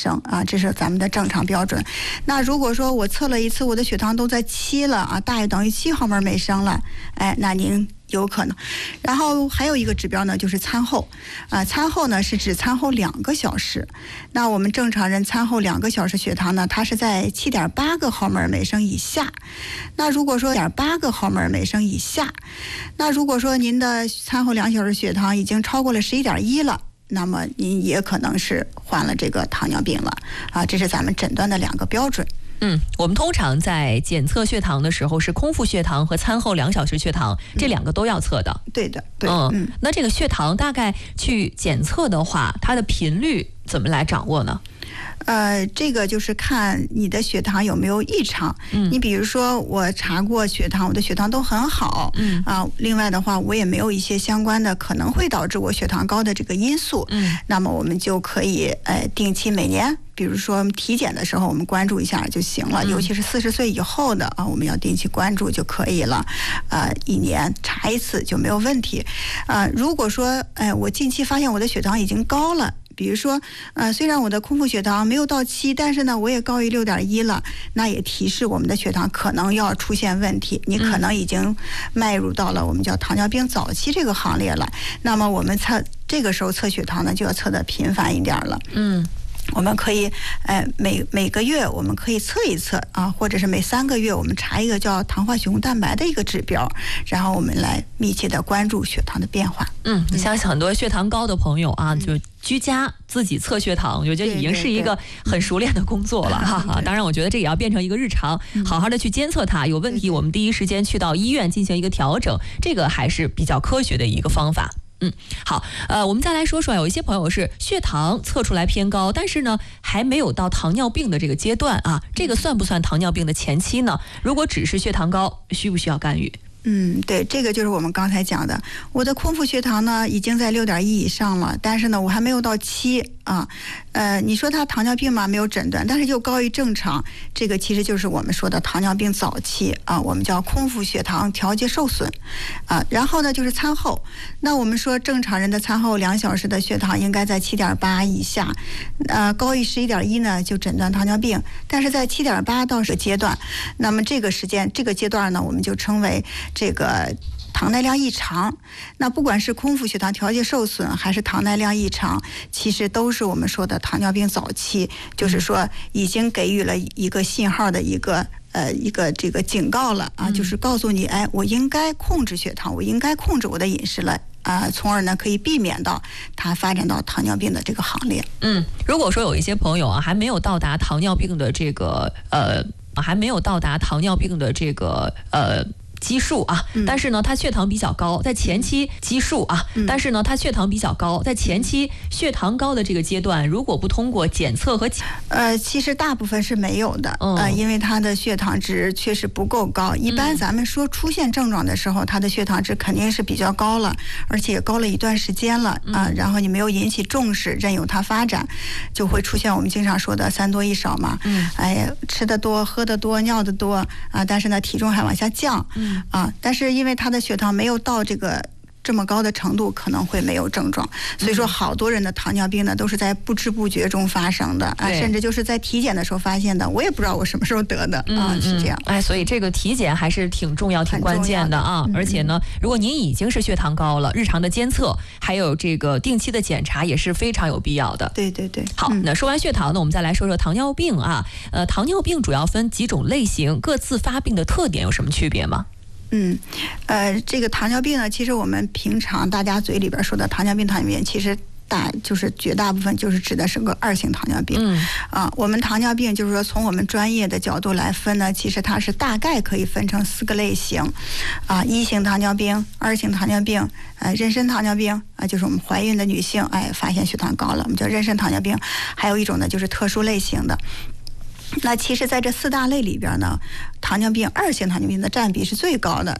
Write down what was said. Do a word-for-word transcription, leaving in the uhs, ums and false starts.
升啊，这是咱们的正常标准。那如果说我测了一次，我的血糖都在七了啊，大于等于七毫门每升了，哎，那您有可能。然后还有一个指标呢，就是餐后，啊，餐后呢是指餐后两个小时。那我们正常人餐后两个小时血糖呢，它是在七点八个毫门每升以下。那如果说点八个毫门每升以下，那如果说您的餐后两小时血糖已经超过了十一点一了，那么您也可能是患了这个糖尿病了啊，这是咱们诊断的两个标准。 嗯，我们通常在检测血糖的时候是空腹血糖和餐后两小时血糖，这两个都要测的。 对的，对。 嗯， 嗯那这个血糖大概去检测的话，它的频率怎么来掌握呢？ 呃，这个就是看你的血糖有没有异常。 嗯， 你比如说我查过血糖，我的血糖都很好。 嗯啊，另外的话，我也没有一些相关的可能会导致我血糖高的这个因素。 嗯， 那么我们就可以呃定期每年，比如说体检的时候，我们关注一下就行了。 嗯、 尤其是四十岁以后的啊，我们要定期关注就可以了。呃，一年查一次就没有问题。啊、呃，如果说哎，我近期发现我的血糖已经高了。比如说，呃，虽然我的空腹血糖没有到七，但是呢，我也高于六点一了，那也提示我们的血糖可能要出现问题，你可能已经迈入到了我们叫糖尿病早期这个行列了。那么我们测这个时候测血糖呢，就要测得频繁一点了。嗯。我们可以，呃，每每个月我们可以测一测啊，或者是每三个月我们查一个叫糖化血红蛋白的一个指标，然后我们来密切的关注血糖的变化。 嗯，你相信很多血糖高的朋友啊，就居家自己测血糖，我觉得已经是一个很熟练的工作了哈哈。当然，我觉得这也要变成一个日常，好好的去监测它，有问题我们第一时间去到医院进行一个调整，这个还是比较科学的一个方法。嗯，好，呃，我们再来说说，有一些朋友是血糖测出来偏高，但是呢，还没有到糖尿病的这个阶段啊，这个算不算糖尿病的前期呢？如果只是血糖高，需不需要干预？ 嗯，对，这个就是我们刚才讲的，我的空腹血糖呢已经在六点一以上了，但是呢我还没有到七啊，呃，你说它糖尿病嘛，没有诊断，但是又高于正常，这个其实就是我们说的糖尿病早期啊，我们叫空腹血糖调节受损啊。然后呢就是餐后，那我们说正常人的餐后两小时的血糖应该在七点八以下，呃，高于十一点一呢就诊断糖尿病，但是在七点八到这个阶段，那么这个时间这个阶段呢，我们就称为这个糖耐量异常。那不管是空腹血糖调节受损还是糖耐量异常，其实都是我们说的糖尿病早期，就是说已经给予了一个信号的一个呃一个这个警告了啊，就是告诉你，哎，我应该控制血糖，我应该控制我的饮食了啊，从而呢可以避免到它发展到糖尿病的这个行列。 嗯，如果说有一些朋友啊还没有到达糖尿病的这个呃还没有到达糖尿病的这个呃。基数啊，但是呢，它血糖比较高，在前期基数啊，但是呢，它血糖比较高，在前期血糖高的这个阶段，如果不通过检测和呃，其实大部分是没有的，嗯、呃，因为它的血糖值确实不够高。一般咱们说出现症状的时候，它的血糖值肯定是比较高了，而且高了一段时间了啊、呃，然后你没有引起重视，任由它发展，就会出现我们经常说的三多一少嘛。嗯，哎呀，吃的多，喝的多，尿的多啊，但是呢，体重还往下降。嗯。啊，但是因为他的血糖没有到这个这么高的程度，可能会没有症状。所以说，好多人的糖尿病呢，都是在不知不觉中发生的啊，甚至就是在体检的时候发现的。我也不知道我什么时候得的啊，是这样。 哎，所以这个体检还是挺重要、挺关键的啊。而且呢，如果您已经是血糖高了，日常的监测还有这个定期的检查也是非常有必要的。 对对对。 好，那说完血糖呢，我们再来说说糖尿病啊。呃，糖尿病主要分几种类型，各自发病的特点有什么区别吗？ 嗯，呃，这个糖尿病呢，其实我们平常大家嘴里边说的糖尿病、糖尿病，其实大就是绝大部分就是指的是个二型糖尿病。嗯，啊，我们糖尿病就是说从我们专业的角度来分呢，其实它是大概可以分成四个类型，啊，一型糖尿病、二型糖尿病、呃，妊娠糖尿病啊，就是我们怀孕的女性，哎，发现血糖高了，我们叫妊娠糖尿病。还有一种呢，就是特殊类型的。那其实在这四大类里边呢，糖尿病二型糖尿病的占比是最高的。